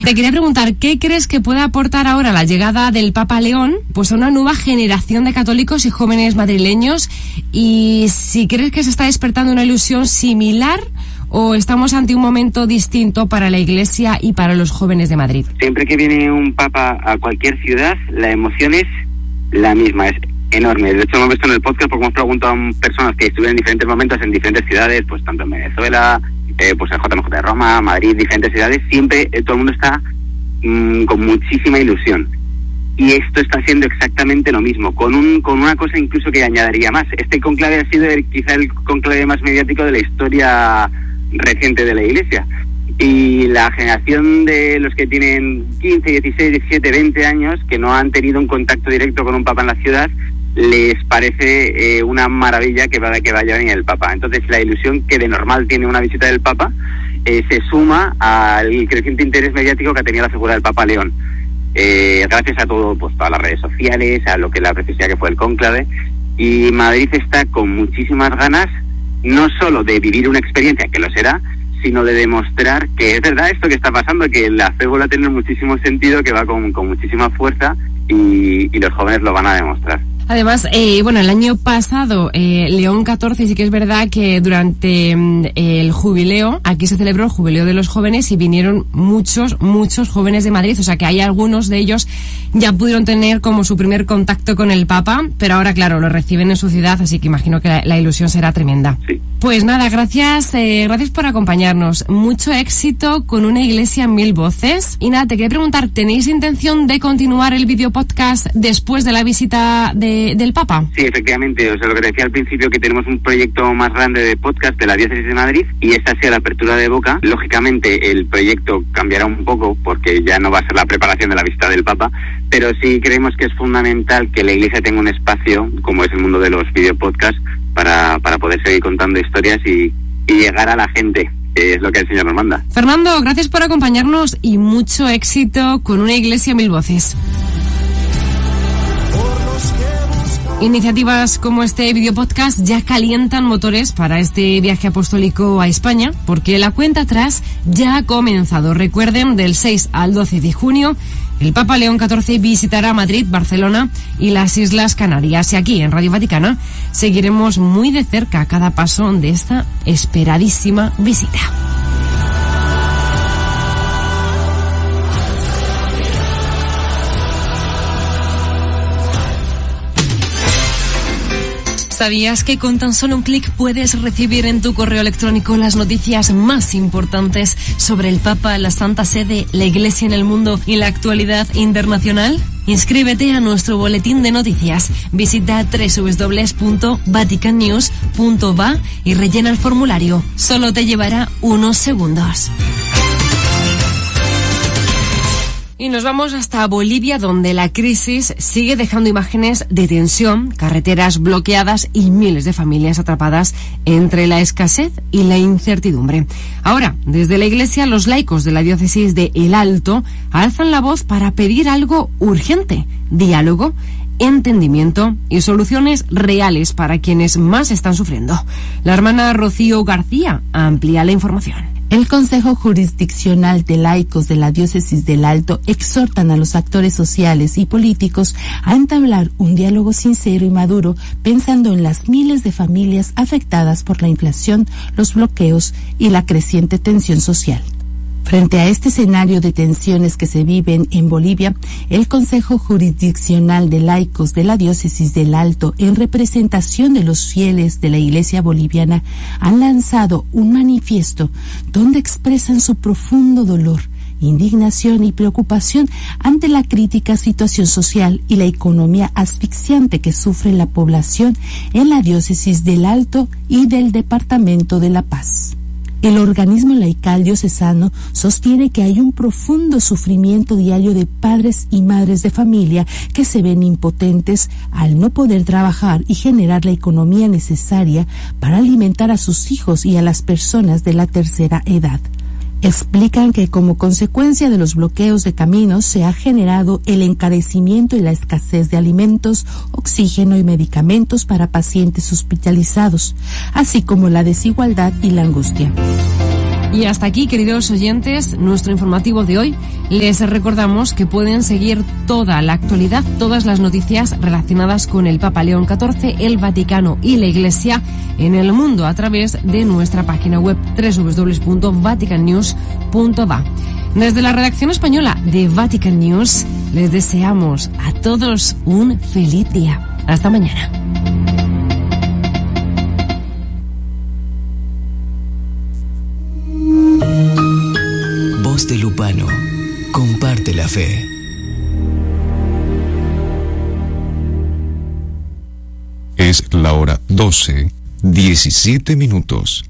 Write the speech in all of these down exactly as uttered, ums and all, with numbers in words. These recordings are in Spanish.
Te quería preguntar, ¿qué crees que puede aportar ahora la llegada del Papa León pues a una nueva generación de católicos y jóvenes madrileños? Y si crees que se está despertando una ilusión similar o estamos ante un momento distinto para la Iglesia y para los jóvenes de Madrid. Siempre que viene un Papa a cualquier ciudad, la emoción es la misma, es enorme. De hecho, hemos visto en el podcast porque hemos preguntado a personas que estuvieron en diferentes momentos en diferentes ciudades, pues tanto en Venezuela, Eh, pues el J M J de Roma, Madrid, diferentes ciudades, siempre eh, todo el mundo está mmm, con muchísima ilusión. Y esto está siendo exactamente lo mismo, con un con una cosa incluso que añadiría más. Este conclave ha sido el, quizá el conclave más mediático de la historia reciente de la Iglesia. Y la generación de los que tienen quince, dieciséis, diecisiete, veinte años, que no han tenido un contacto directo con un papa en la ciudad, les parece eh, una maravilla que vaya que vaya a venir el Papa. Entonces la ilusión que de normal tiene una visita del Papa eh, se suma al creciente interés mediático que ha tenido la figura del Papa León. Eh, gracias a todo, pues todas las redes sociales, a lo que la preciosidad que fue el cónclave, y Madrid está con muchísimas ganas, no solo de vivir una experiencia, que lo será, sino de demostrar que es verdad esto que está pasando, que la fe vuelve a tener muchísimo sentido, que va con, con muchísima fuerza y, y los jóvenes lo van a demostrar. Además, eh, bueno, el año pasado, eh, León catorce, sí que es verdad que durante eh, el jubileo, aquí se celebró el jubileo de los jóvenes y vinieron muchos, muchos jóvenes de Madrid, o sea que hay algunos de ellos ya pudieron tener como su primer contacto con el Papa, pero ahora, claro, lo reciben en su ciudad, así que imagino que la, la ilusión será tremenda. Sí. Pues nada, gracias, eh, gracias por acompañarnos. Mucho éxito con Una Iglesia Mil Voces. Y nada, te quería preguntar, ¿tenéis intención de continuar el video podcast después de la visita de, del Papa? Sí, efectivamente. O sea, lo que te decía al principio, que tenemos un proyecto más grande de podcast de la Diócesis de Madrid y esta sea la apertura de boca. Lógicamente, el proyecto cambiará un poco porque ya no va a ser la preparación de la visita del Papa, pero sí creemos que es fundamental que la Iglesia tenga un espacio, como es el mundo de los videopodcasts, para, para poder seguir contando historias y, y llegar a la gente, que es lo que el Señor nos manda. Fernando, gracias por acompañarnos y mucho éxito con Una Iglesia Mil Voces. Iniciativas como este videopodcast ya calientan motores para este viaje apostólico a España, porque la cuenta atrás ya ha comenzado. Recuerden, del seis al doce de junio, el Papa León catorce visitará Madrid, Barcelona y las Islas Canarias. Y aquí, en Radio Vaticana, seguiremos muy de cerca cada paso de esta esperadísima visita. ¿Sabías que con tan solo un clic puedes recibir en tu correo electrónico las noticias más importantes sobre el Papa, la Santa Sede, la Iglesia en el mundo y la actualidad internacional? Inscríbete a nuestro boletín de noticias. Visita doble u doble u doble u punto vatican news punto va y rellena el formulario. Solo te llevará unos segundos. Y nos vamos hasta Bolivia, donde la crisis sigue dejando imágenes de tensión, carreteras bloqueadas y miles de familias atrapadas entre la escasez y la incertidumbre. Ahora, desde la Iglesia, los laicos de la diócesis de El Alto alzan la voz para pedir algo urgente: diálogo, entendimiento y soluciones reales para quienes más están sufriendo. La hermana Rocío García amplía la información. El Consejo Jurisdiccional de Laicos de la Diócesis del Alto exhortan a los actores sociales y políticos a entablar un diálogo sincero y maduro, pensando en las miles de familias afectadas por la inflación, los bloqueos y la creciente tensión social. Frente a este escenario de tensiones que se viven en Bolivia, el Consejo Jurisdiccional de Laicos de la Diócesis del Alto, en representación de los fieles de la Iglesia boliviana, han lanzado un manifiesto donde expresan su profundo dolor, indignación y preocupación ante la crítica situación social y la economía asfixiante que sufre la población en la Diócesis del Alto y del Departamento de La Paz. El organismo laical diocesano sostiene que hay un profundo sufrimiento diario de padres y madres de familia que se ven impotentes al no poder trabajar y generar la economía necesaria para alimentar a sus hijos y a las personas de la tercera edad. Explican que como consecuencia de los bloqueos de caminos se ha generado el encarecimiento y la escasez de alimentos, oxígeno y medicamentos para pacientes hospitalizados, así como la desigualdad y la angustia. Y hasta aquí, queridos oyentes, nuestro informativo de hoy. Les recordamos que pueden seguir toda la actualidad, todas las noticias relacionadas con el Papa León catorce, el Vaticano y la Iglesia en el mundo a través de nuestra página web doble u doble u doble u punto vatican news punto va. Desde la redacción española de Vatican News, les deseamos a todos un feliz día. Hasta mañana. Voz de Lupano. Comparte la fe. Es la hora doce, diecisiete minutos.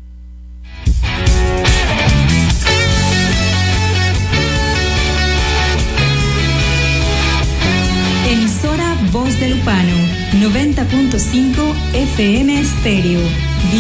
Emisora Voz de Lupano, noventa punto cinco F M Estéreo.